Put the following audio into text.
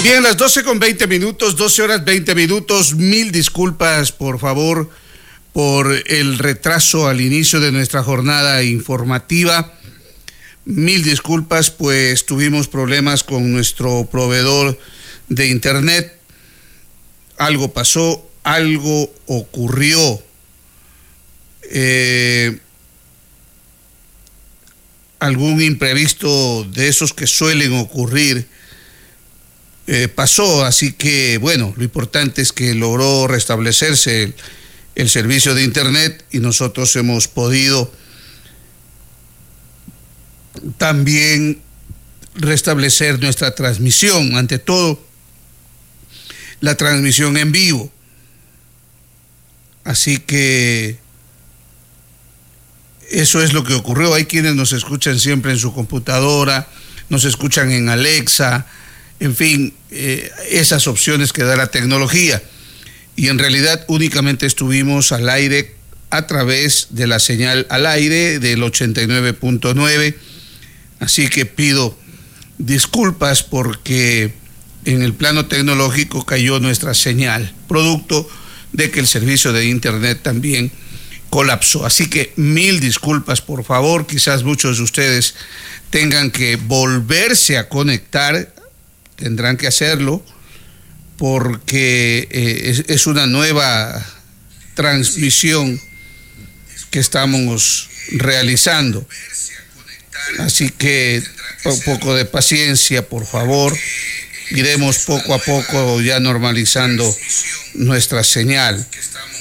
Bien, las 12:20, 12 horas 20 minutos. Mil disculpas, por favor, por el retraso al inicio de nuestra jornada informativa. Mil disculpas, pues tuvimos problemas con nuestro proveedor de internet. Algo pasó, algo ocurrió. Algún imprevisto de esos que suelen ocurrir pasó, así que bueno, lo importante es que logró restablecerse el servicio de internet y nosotros hemos podido también restablecer nuestra transmisión, ante todo la transmisión en vivo. Así que eso es lo que ocurrió. Hay quienes nos escuchan siempre en su computadora, nos escuchan en Alexa, en fin, esas opciones que da la tecnología. Y en realidad únicamente estuvimos al aire a través de la señal al aire del 89.9. Así que pido disculpas porque en el plano tecnológico cayó nuestra señal, producto de que el servicio de internet también colapsó. Así que mil disculpas, por favor. Quizás muchos de ustedes tengan que volverse a conectar, tendrán que hacerlo porque es una nueva transmisión que estamos realizando. Así que un poco de paciencia, por favor. Iremos poco a poco ya normalizando nuestra señal.